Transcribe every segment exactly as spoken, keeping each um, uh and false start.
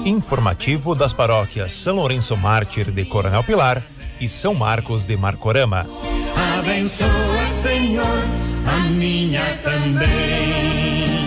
informativo das paróquias São Lourenço Mártir de Coronel Pilar e São Marcos de Marcorama. Abençoa, Senhor, a minha também.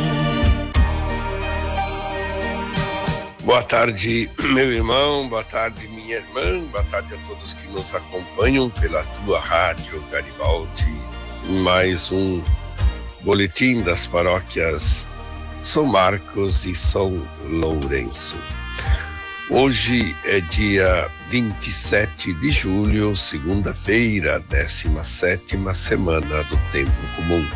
Boa tarde, meu irmão, boa tarde, minha irmã, boa tarde a todos que nos acompanham pela tua rádio Garibaldi. Mais um boletim das paróquias São Marcos e São Lourenço. Hoje é dia vinte e sete de julho, segunda-feira, décima sétima semana do Tempo Comum.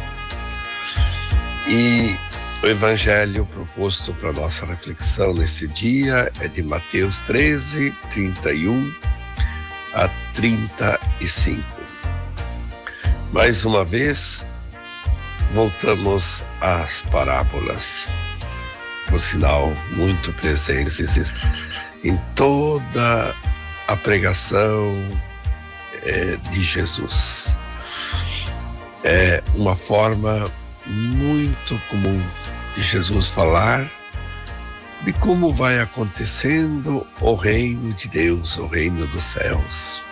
E o evangelho proposto para nossa reflexão nesse dia é de Mateus treze, trinta e um a trinta e cinco. Mais uma vez, voltamos às parábolas, por sinal, muito presentes em toda a pregação é, de Jesus. É uma forma muito comum de Jesus falar de como vai acontecendo o reino de Deus, o reino dos céus.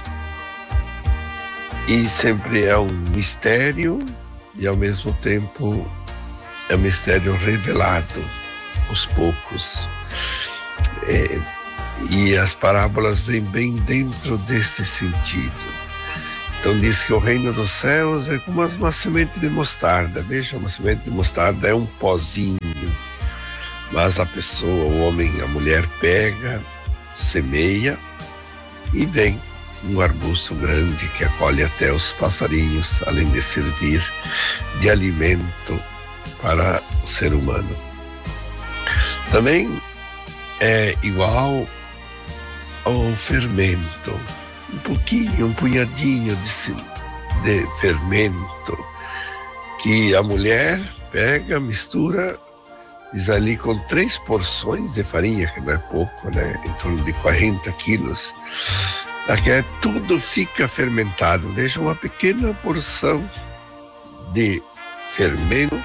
E sempre é um mistério e ao mesmo tempo é um mistério revelado aos poucos. É, e as parábolas vêm bem dentro desse sentido. Então diz que o reino dos céus é como uma semente de mostarda. Veja, uma semente de mostarda é um pozinho, mas a pessoa, o homem, a mulher pega, semeia e vem um arbusto grande que acolhe até os passarinhos, além de servir de alimento para o ser humano. Também é igual ao fermento. Um pouquinho, um punhadinho de, de fermento que a mulher pega, mistura, diz ali com três porções de farinha, que não é pouco, né? Em torno de quarenta quilos. Daqui é, tudo fica fermentado. Veja, uma pequena porção de fermento,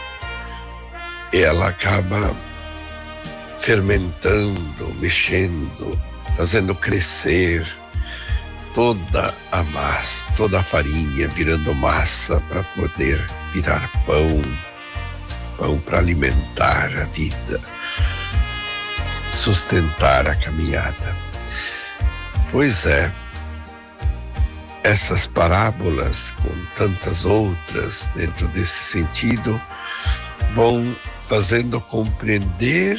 ela acaba fermentando, mexendo, fazendo crescer toda a massa, toda a farinha, virando massa para poder virar pão, pão para alimentar a vida, sustentar a caminhada. Pois é, essas parábolas, com tantas outras dentro desse sentido, vão fazendo compreender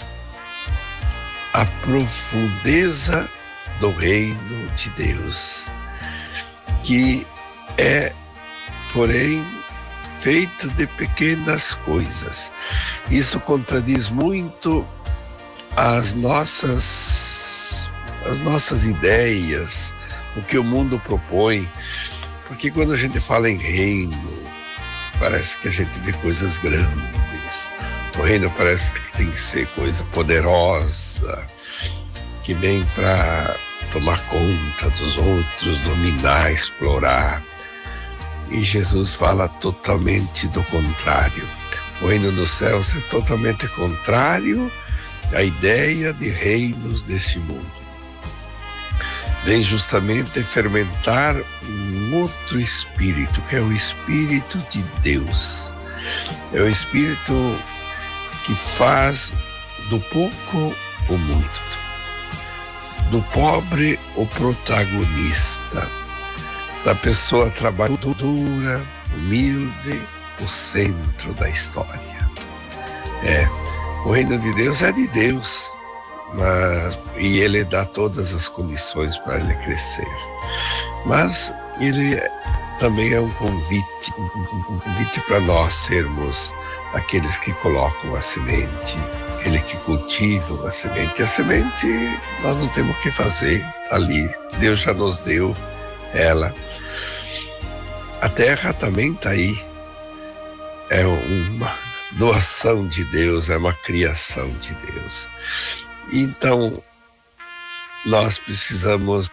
a profundeza do reino de Deus, que é, porém, feito de pequenas coisas. Isso contradiz muito as nossas, as nossas ideias, o que o mundo propõe, porque quando a gente fala em reino, parece que a gente vê coisas grandes. O reino parece que tem que ser coisa poderosa, que vem para tomar conta dos outros, dominar, explorar. E Jesus fala totalmente do contrário. O reino dos céus é totalmente contrário à ideia de reinos deste mundo. Vem justamente fermentar um outro espírito, que é o Espírito de Deus. É o Espírito que faz do pouco o muito, do pobre o protagonista, da pessoa trabalhadora, humilde, o centro da história. É, o reino de Deus é de Deus, mas, e Ele dá todas as condições para ele crescer. Mas Ele também é um convite, um convite para nós sermos aqueles que colocam a semente, aquele que cultiva a semente. A semente nós não temos o que fazer, tá ali, Deus já nos deu ela. A terra também está aí, é uma doação de Deus, é uma criação de Deus. Então, nós precisamos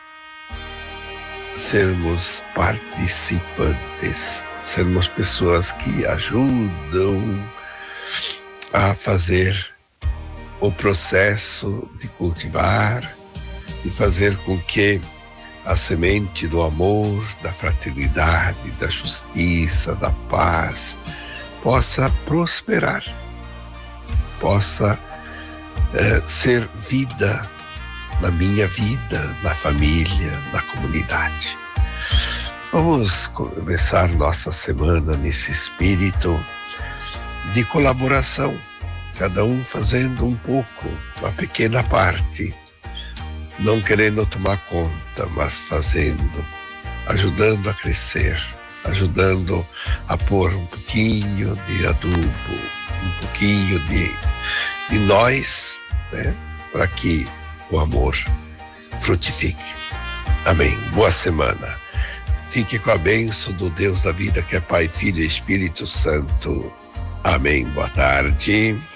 sermos participantes, sermos pessoas que ajudam a fazer o processo de cultivar e fazer com que a semente do amor, da fraternidade, da justiça, da paz possa prosperar, possa é, ser vida na minha vida, na família, na comunidade. Vamos começar nossa semana nesse espírito de colaboração, cada um fazendo um pouco, uma pequena parte, não querendo tomar conta, mas fazendo, ajudando a crescer, ajudando a pôr um pouquinho de adubo, um pouquinho de, de nós, né, para que o amor frutifique. Amém. Boa semana. Fique com a bênção do Deus da vida, que é Pai, Filho e Espírito Santo. Amém. Boa tarde.